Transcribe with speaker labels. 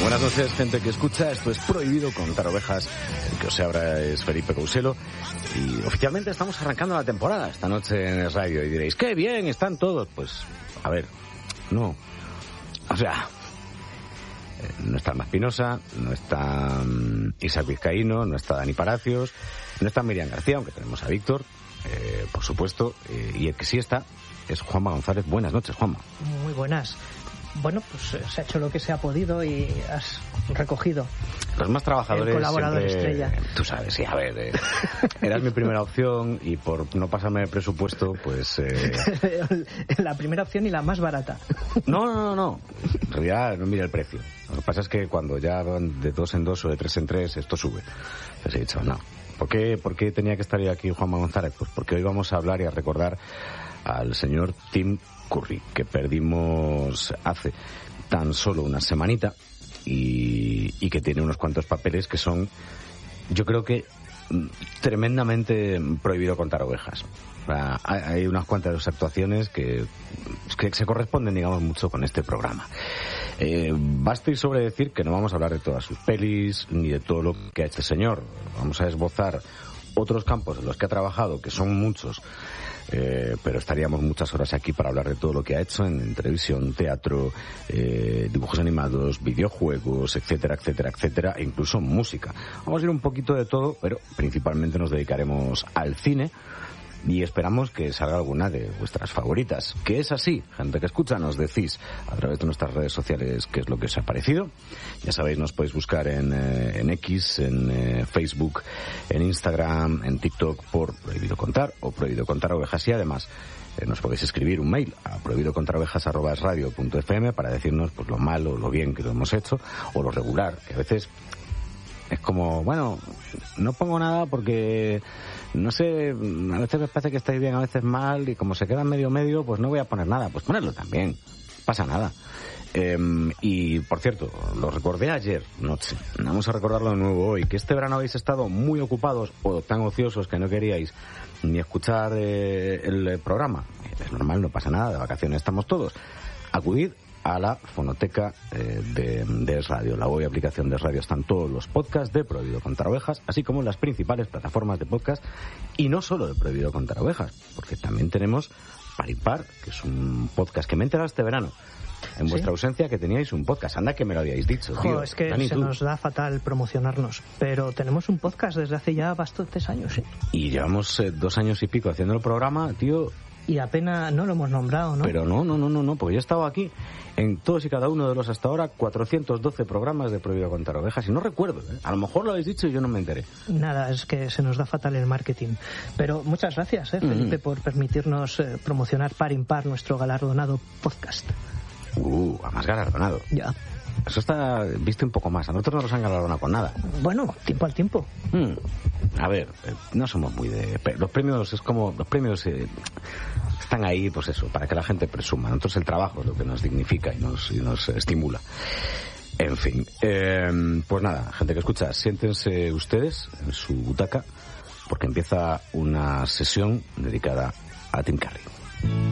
Speaker 1: Buenas noches, gente que escucha. Esto es Prohibido Contar Ovejas. El que os habla es Felipe Couselo. Y oficialmente estamos arrancando la temporada esta noche en el radio. Y diréis, ¡qué bien! Están todos. Pues, a ver, no. O sea, no está Alma Espinosa, no está Isaac Vizcaíno, no está Dani Palacios, no está Miriam García, aunque tenemos a Víctor, por supuesto. Y el que sí está es Juanma González. Buenas noches, Juanma.
Speaker 2: Muy buenas. Bueno, pues se ha hecho lo que se ha podido y has recogido.
Speaker 1: Los más trabajadores.
Speaker 2: El colaborador
Speaker 1: siempre,
Speaker 2: estrella.
Speaker 1: Tú sabes, sí, a ver. Eras mi primera opción y por no pasarme el presupuesto, pues.
Speaker 2: La primera opción y la más barata.
Speaker 1: No. En realidad no mira el precio. Lo que pasa es que cuando ya van de 2 en 2 o de 3 en 3, esto sube. Entonces he dicho, no. ¿Por qué tenía que estar yo aquí, Juanma González? Pues porque hoy vamos a hablar y a recordar al señor Tim Curry, que perdimos hace tan solo una semanita y que tiene unos cuantos papeles que son, yo creo que tremendamente prohibido contar ovejas. Hay unas cuantas de sus actuaciones que se corresponden, digamos, mucho con este programa. Basta y sobre decir que no vamos a hablar de todas sus pelis ni de todo lo que ha hecho el señor. Vamos a esbozar otros campos en los que ha trabajado, que son muchos, pero estaríamos muchas horas aquí para hablar de todo lo que ha hecho en televisión, teatro, dibujos animados, videojuegos, etcétera, etcétera, etcétera, e incluso música. Vamos a ir un poquito de todo, pero principalmente nos dedicaremos al cine. Y esperamos que salga alguna de vuestras favoritas. Que es así, gente que escucha, nos decís a través de nuestras redes sociales qué es lo que os ha parecido. Ya sabéis, nos podéis buscar en X, en Facebook, en Instagram, en TikTok por Prohibido Contar o Prohibido Contar Ovejas. Y además nos podéis escribir un mail a prohibidocontarovejas@esradio.fm para decirnos pues lo malo, lo bien que lo hemos hecho o lo regular, que a veces es como, bueno, no pongo nada porque, no sé, a veces me parece que estáis bien, a veces mal, y como se queda medio, pues no voy a poner nada. Pues ponerlo también, pasa nada. Y, por cierto, lo recordé ayer noche, vamos a recordarlo de nuevo hoy, que este verano habéis estado muy ocupados o tan ociosos que no queríais ni escuchar el programa. Es normal, no pasa nada, de vacaciones estamos todos. Acudid a la fonoteca de Radio, la web y aplicación de Radio. Están todos los podcasts de Prohibido Contar Ovejas, así como las principales plataformas de podcast, y no solo de Prohibido Contar Ovejas, porque también tenemos Par Impar, que es un podcast que me he enterado este verano, en vuestra ausencia, que teníais un podcast. Anda que me lo habíais dicho, tío.
Speaker 2: Es que
Speaker 1: Dani,
Speaker 2: se nos da fatal promocionarnos, pero tenemos un podcast desde hace ya bastantes años, ¿sí? Y
Speaker 1: llevamos 2 años y pico haciendo el programa, tío.
Speaker 2: Y apenas no lo hemos nombrado, ¿no?
Speaker 1: Pero no, porque yo he estado aquí en todos y cada uno de los hasta ahora 412 programas de Prohibido Contar Ovejas, y no recuerdo, a lo mejor lo habéis dicho y yo no me enteré.
Speaker 2: Nada, es que se nos da fatal el marketing. Pero muchas gracias, Felipe, por permitirnos promocionar Par Impar, nuestro galardonado podcast.
Speaker 1: Además galardonado.
Speaker 2: Ya.
Speaker 1: Eso está visto un poco más. A nosotros no nos han galardonado con nada.
Speaker 2: Bueno, tiempo al tiempo.
Speaker 1: A ver, no somos muy de... Los premios es como... Los premios están ahí, pues eso, para que la gente presuma. Nosotros el trabajo es lo que nos dignifica y nos estimula. En fin. Pues nada, gente que escucha, siéntense ustedes en su butaca, porque empieza una sesión dedicada a Tim Curry.